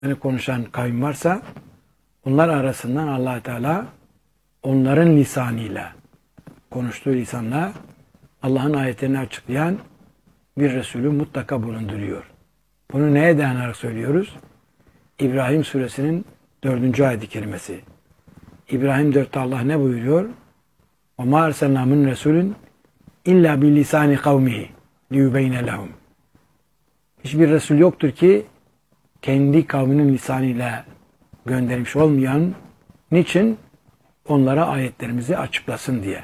konuşan kavim varsa onlar arasından Allah Teala onların lisanıyla, konuştuğu lisanla Allah'ın ayetlerini açıklayan bir Resulü mutlaka bulunduruyor. Bunu neye dayanarak söylüyoruz? İbrahim suresinin 4. ayet-i kerimesi. İbrahim 4'te Allah ne buyuruyor? وَمَا أَرْسَلْنَا مِنْ رَسُولٍ اِلَّا بِلِسَانِ قَوْمِهِ لِيُبَيْنَ لَهُمْ. Hiçbir Resul yoktur ki kendi kavminin lisanıyla göndermiş olmayan, niçin? Onlara ayetlerimizi açıklasın diye.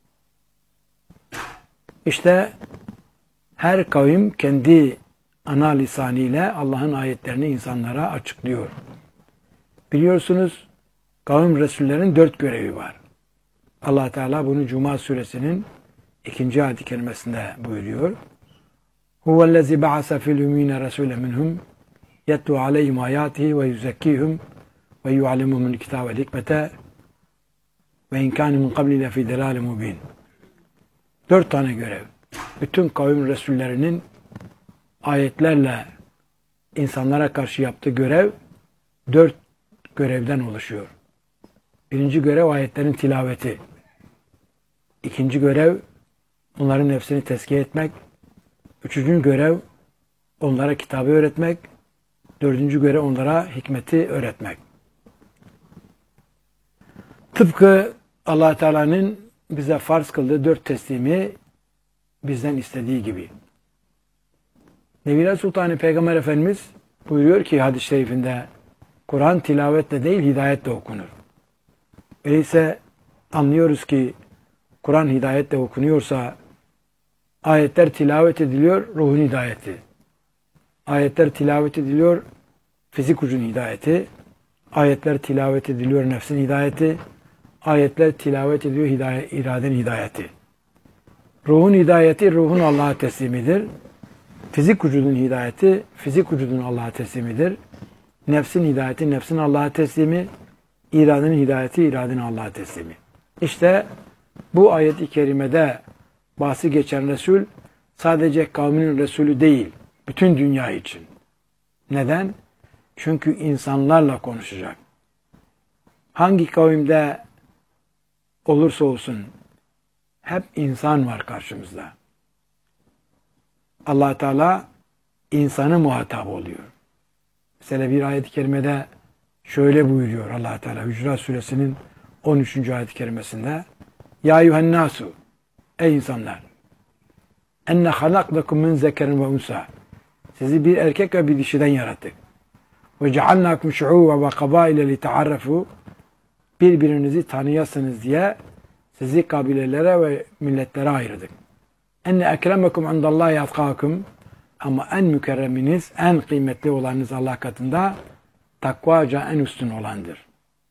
İşte her kavim kendi ana lisanıyla Allah'ın ayetlerini insanlara açıklıyor. Biliyorsunuz kavim Resullerin 4 görevi var. Allah Teala bunu Cuma suresinin 2. ayet-i kerimesinde buyuruyor. Huvellezî ba'ase fil ümmîne rasûle minhum yetlu aleyhim ayâtihi ve yüzekkîhum ve yu'allimuhumul kitâbe vel hikmete ve in kâne min qabli lefî delâlin mubîn. 4 tane görev. Bütün kavim Resullerinin ayetlerle insanlara karşı yaptığı görev 4 görevden oluşuyor. Birinci görev ayetlerin tilaveti. İkinci görev onların nefsini tezkiye etmek. Üçüncü görev onlara kitabı öğretmek. Dördüncü görev onlara hikmeti öğretmek. Tıpkı Allah Teala'nın bize farz kıldığı 4 teslimi bizden istediği gibi. Nebiler Sultanı Peygamber Efendimiz buyuruyor ki hadis-i şerifinde, Kur'an tilavetle değil hidayetle okunur. Öyleyse anlıyoruz ki Kur'an hidayetle okunuyorsa ayetler tilavet ediliyor, ruhun hidayeti. Ayetler tilavet ediliyor, fizik ucun hidayeti. Ayetler tilavet ediliyor, nefsin hidayeti. Ayetler tilavet ediyor, iradenin hidayeti. Ruhun hidayeti, ruhun Allah'a teslimidir. Fizik vücudun hidayeti, fizik vücudun Allah'a teslimidir. Nefsin hidayeti, nefsin Allah'a teslimi. İradenin hidayeti, iradenin Allah'a teslimi. İşte bu ayet-i kerimede bahsi geçen Resul sadece kavminin Resulü değil, bütün dünya için. Neden? Çünkü insanlarla konuşacak. Hangi kavimde olursa olsun hep insan var karşımızda. Allah Teala insanı muhatap oluyor. Mesela bir ayet-i kerimede şöyle buyuruyor Allah Teala Hucurat suresinin 13. ayet-i kerimesinde: Ya eyyuhennasu, ey insanlar, enne halaknakum min zekerin ve unsa, sizi bir erkek ve bir dişiden yarattık. Ve cealnakum şu'uve ve kabaile li ta'arrafu, birbirinizi tanıyasınız diye sizi kabilelere ve milletlere ayırdık. Enne ekremekum indallahi atkakum, ama en mükerreminiz, en kıymetli olanınız Allah katında takvaca en üstün olandır.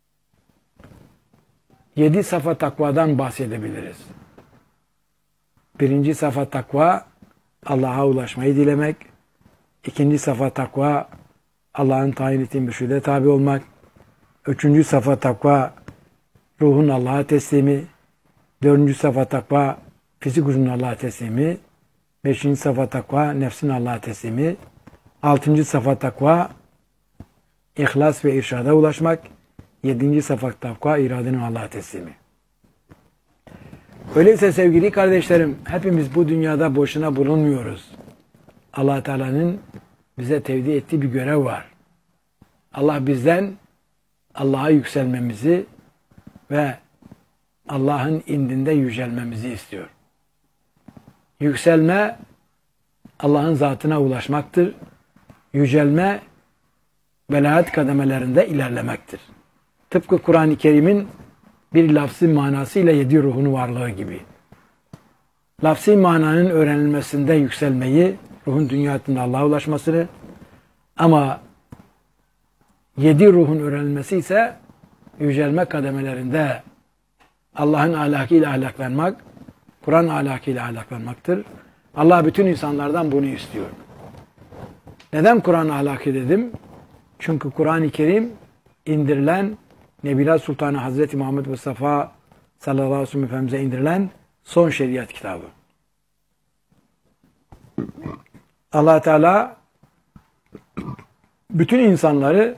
7 safa takvadan bahsedebiliriz. Birinci safa takva, Allah'a ulaşmayı dilemek. İkinci safa takva, Allah'ın tayin ettiği mürşide tabi olmak. Üçüncü safa takva, ruhun Allah'a teslimi. Dördüncü safa takva, fizik ucunun Allah'a teslimi. Beşinci safa takva, nefsin Allah'a teslimi. Altıncı safa takva, İhlas ve irşada ulaşmak. 7. safa takva, iradenin Allah'a teslimi. Öyleyse sevgili kardeşlerim, hepimiz bu dünyada boşuna bulunmuyoruz. Allah Teala'nın bize tevdi ettiği bir görev var. Allah bizden Allah'a yükselmemizi ve Allah'ın indinde yücelmemizi istiyor. Yükselme Allah'ın zatına ulaşmaktır. Yücelme velayet kademelerinde ilerlemektir. Tıpkı Kur'an-ı Kerim'in bir lafzi manasıyla 7 ruhun varlığı gibi. Lafzi mananın öğrenilmesinde yükselmeyi, ruhun dünyasında Allah'a ulaşmasını, ama 7 ruhun öğrenilmesi ise yücelme kademelerinde Allah'ın ahlakıyla ahlaklanmak, Kur'an ahlakıyla ahlaklanmaktır. Allah bütün insanlardan bunu istiyor. Neden Kur'an ahlakı dedim? Çünkü Kur'an-ı Kerim indirilen, Nebiler Sultanı Hazreti Muhammed Mustafa sallallahu aleyhi ve sellem Efendimiz'e indirilen son şeriat kitabı. Allah Teala bütün insanları